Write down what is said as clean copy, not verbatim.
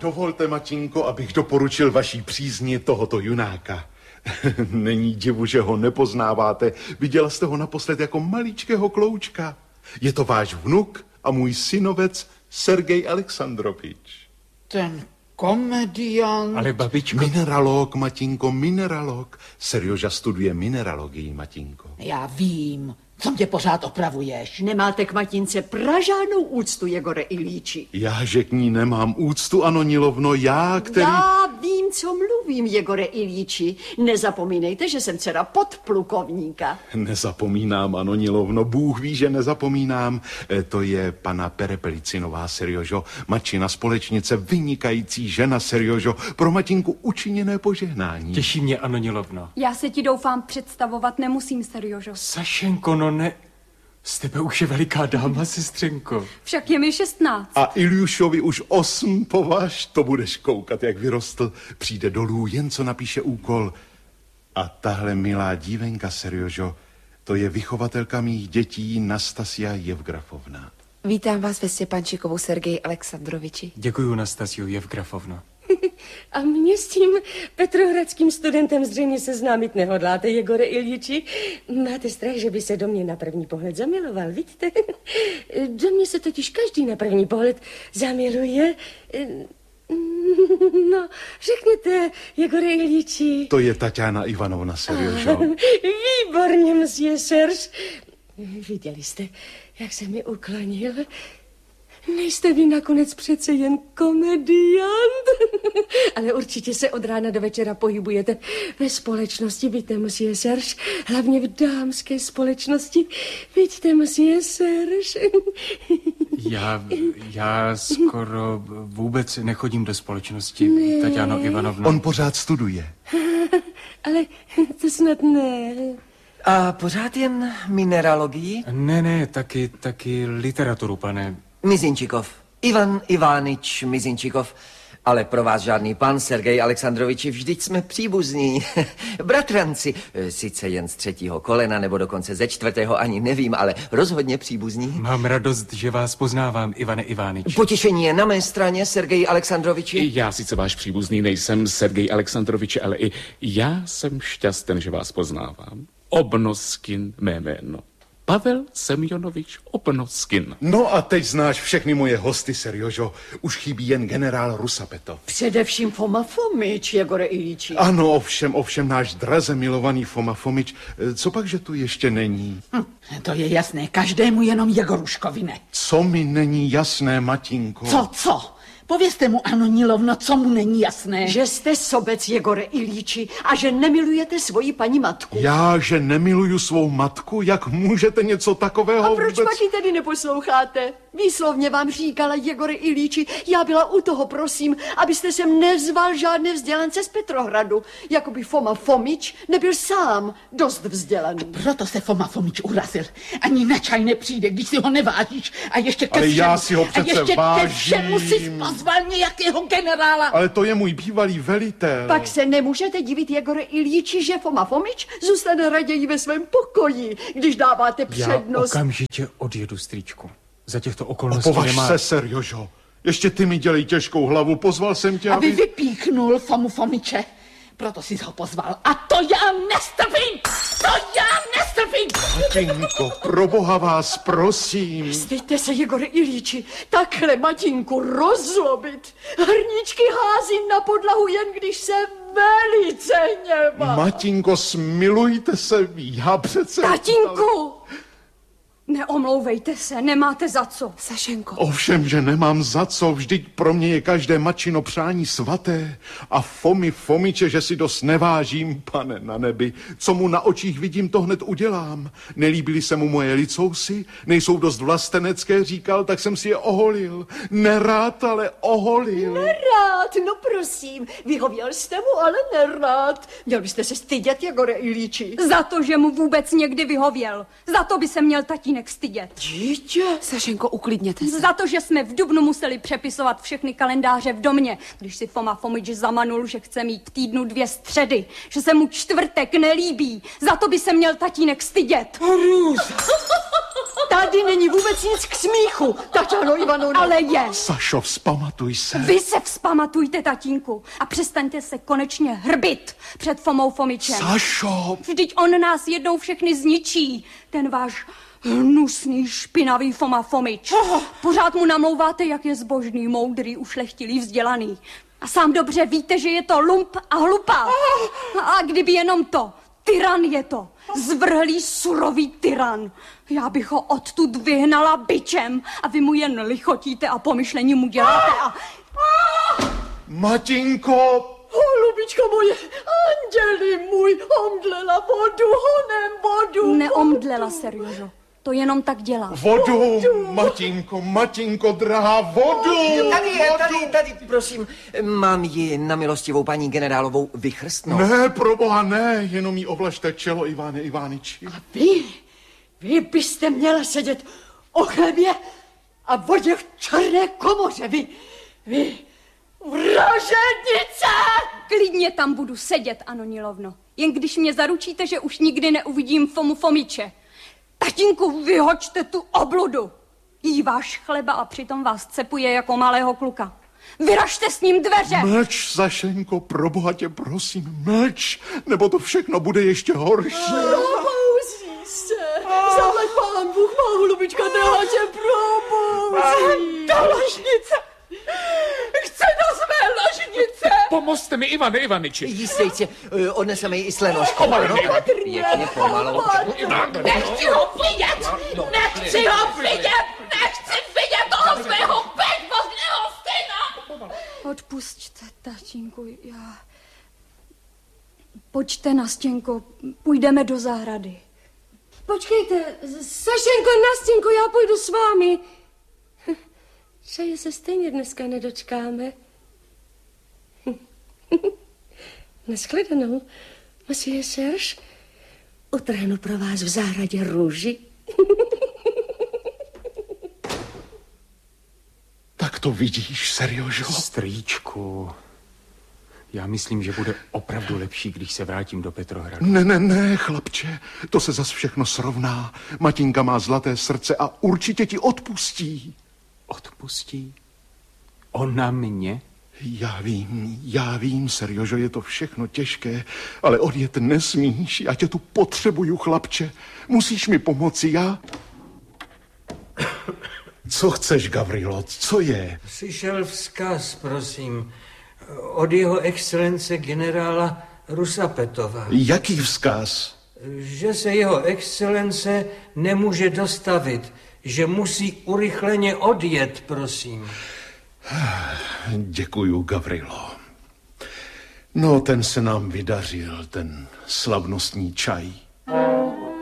Dovolte, matinko, abych doporučil vaší přízni tohoto junáka. Není divu, že ho nepoznáváte. Viděla jste ho naposled jako maličkého kloučka. Je to váš vnuk a můj synovec Sergej Alexandrovič. Ten komediant. Ale babičko... Mineralog, matinko, mineralog. Serjoža studuje mineralogii, matinko. Já vím. Co mě pořád opravuješ? Nemáte k matince pražádnou úctu, Jegore Ilíči. Já, že k ní nemám úctu, Anonilovno, já, který... Já vím, co mluvím, Jegore Ilíči. Nezapomínejte, že jsem dcera podplukovníka. Nezapomínám, Anonilovno, Bůh ví, že nezapomínám. To je pana Perepelicinová, Serjožo, matčina společnice, vynikající žena, Serjožo, pro matinku učiněné požehnání. Těší mě, Anonilovno. Já se ti doufám představovat nemusím, Serjožo. Sašenko, no ne, z tebe už je veliká dáma, sestřenko. Však je mi 16. A Iljušovi už 8, považ, to budeš koukat, jak vyrostl. Přijde dolů, jen co napíše úkol. A tahle milá dívenka, Serjožo, to je vychovatelka mých dětí Nastasia Jevgrafovna. Vítám vás ve Stěpančikovu, Sergeji Alexandroviči. Děkuju, Nastasiu Jevgrafovno. A mě s tím petrohradským studentem zřejmě seznámit nehodláte, Jegore Iljiči. Máte strach, že by se do mě na první pohled zamiloval, vidíte? Do mě se totiž každý na první pohled zamiluje. No, řekněte, Jegore Iljiči. To je Tatiana Ivanovna, Serjožo. Výborně, monsieur Serge. Viděli jste, jak se mi uklonil? Nejste vy nakonec přece jen komediant, ale určitě se od rána do večera pohybujete ve společnosti, víte, monsieur Serge, hlavně v dámské společnosti, víte, monsieur Serge. Já skoro vůbec nechodím do společnosti, ne. Tatiano Ivanovno. On pořád studuje. Ale to snad ne. A pořád jen mineralogii? Ne, taky literaturu, pane. Mizinčikov. Ivan Ivánič Mizinčikov. Ale pro vás žádný pan, Sergej Alexandroviči, vždyť jsme příbuzní. Bratranci, sice jen z 3. kolena, nebo dokonce ze 4. ani nevím, ale rozhodně příbuzní. Mám radost, že vás poznávám, Ivane Ivánič. Potěšení je na mé straně, Sergej Alexandroviči. Já sice váš příbuzný nejsem, Sergej Alexandroviči, ale i já jsem šťasten, že vás poznávám. Obnoskin mé jméno. Pavel Semjonovič Obnoskin. No a teď znáš všechny moje hosty, Serjožo. Už chybí jen generál Rusapetov. Především Foma Fomič, Jegore Ilíči. Ano, ovšem, náš draze milovaný Foma Fomič. Co pak, že tu ještě není? To je jasné, každému jenom Jegoruškovi ne. Co mi není jasné, matinko? Co? Povězte mu, Anonilovno, co mu není jasné. Že jste sobec, Jegore Ilíči, a že nemilujete svoji paní matku. Já, že nemiluju svou matku? Jak můžete něco takového A proč vůbec... pak ji tedy neposloucháte? Výslovně vám říkala, Jegore Ilíči, já byla u toho, prosím, abyste sem nezval žádné vzdělance z Petrohradu. Jakoby Foma Fomič nebyl sám dost vzdělaný. Proto se Foma Fomič urazil. Ani na čaj nepřijde, když si ho nevážíš. A ještě ke Ale všemu, já si ho přece vážím. Ke všemu si pozval nějakého generála. Ale to je můj bývalý velitel. Pak se nemůžete divit, Jegore Ilíči, že Foma Fomič zůstane raději ve svém pokoji, když dáváte přednost. Já okamžitě odjedu, strýčku. Za těchto okolností Opovaž nemá... se, Serjožo. Ještě ty mi dělej těžkou hlavu. Pozval jsem tě, Aby vypíchnul Fomu Fomiče. Proto jsi ho pozval. A to já nestrpím! Matinko, pro boha vás prosím. Styďte se, Jegore Ilíči, takhle matinku rozlobit. Hrníčky házím na podlahu, jen když se velice hněvá. Matinko, smilujte se, já přece... Tatínku! Neomlouvejte se, nemáte za co. Sašenko. Ovšem, že nemám za co, vždyť pro mě je každé matčino přání svaté. A Fomy Fomiče, že si dost nevážím, pane na nebi. Co mu na očích vidím, to hned udělám. Nelíbily se mu moje licousy, nejsou dost vlastenecké, říkal, tak jsem si je oholil. Nerád, ale oholil. Nerád, no prosím, vyhověl jste mu, ale nerád. Měl byste se stydět, Jegore Ilíči. Za to, že mu vůbec někdy vyhověl. Za to by se měl tatínek stydět. Dítě. Sašenko, uklidněte se. Za to, že jsme v dubnu museli přepisovat všechny kalendáře v domě, když si Foma Fomič zamanul, že chce mít v týdnu 2 středy, že se mu čtvrtek nelíbí. Za to by se měl tatínek stydět. Růza. Tady není vůbec nic k smíchu, Taťáno Ivanovno. Ale je. Sašo, vzpamatuj se. Vy se vzpamatujte, tatínku, a přestaňte se konečně hrbit před Fomou Fomičem. Sašo! Vždyť on nás jednou všechny zničí, ten váš hnusný, špinavý Foma Fomič. Pořád mu namlouváte, jak je zbožný, moudrý, ušlechtilý, vzdělaný. A sám dobře víte, že je to lump a hlupák. A kdyby jenom to, tyran je to. Zvrhlý, surový tyran. Já bych ho odtud vyhnala bičem a vy mu jen lichotíte a pomyšlení mu děláte a... Matinko! Holubičko moje, anděli můj, omdlela vodu, honem vodu. Neomdlela, Seriožo. To jenom tak dělá. Vodu, Matinko, drahá, vodu! Tady, prosím, mám ji na milostivou paní generálovou vychrstnout. Ne, proboha, ne, jenom jí ovlažte čelo, Ivane Ivániči. A vy byste měla sedět o chlebě a vodě v černé komoře, vy vražednice! Klidně tam budu sedět, Anonilovno. Jen když mě zaručíte, že už nikdy neuvidím Fomu Fomiče. Tatínku, vyhoďte tu obludu. Jí váš chleba a přitom vás cepuje jako malého kluka. Vyražte s ním dveře. Mlč, Sašenko, proboha tě prosím, mlč, nebo to všechno bude ještě horší. Probouzí se. Zaplať pán Bůh, má holubička, drahá tě probouzí. Do ložnice. Chce do své ložnice. Pomozte mi, Ivane Ivaniči. Jistě, odneseme ji i s lenoškou. Pěkně pomalu. Nechci ho vidět. Nechci vidět toho svého bezmozného syna. Odpusťte, tatínku, já... Pojďte, Nastěnko, půjdeme do zahrady. Počkejte, Sašenko, Nastěnko, já půjdu s vámi. Že se stejně dneska nedočkáme. Nashledanou, monsieur Serge. Utrhnu pro vás v zahradě růži. Tak to vidíš, Seriožo? Strýčku, já myslím, že bude opravdu lepší, když se vrátím do Petrohradu. Ne, chlapče, to se zas všechno srovná. Matinka má zlaté srdce a určitě ti odpustí. Odpustí? Ona mě? Já vím, Seriožo, je to všechno těžké, ale odjet nesmíš, já tě tu potřebuju, chlapče. Musíš mi pomoci, já... Co chceš, Gavrilo, co je? Přišel vzkaz, prosím, od jeho excelence generála Rusapetova. Jaký vzkaz? Že se jeho excelence nemůže dostavit, že musí urychleně odjet, prosím. Děkuju, Gavrilo. No, ten se nám vydařil, ten slavnostní čaj.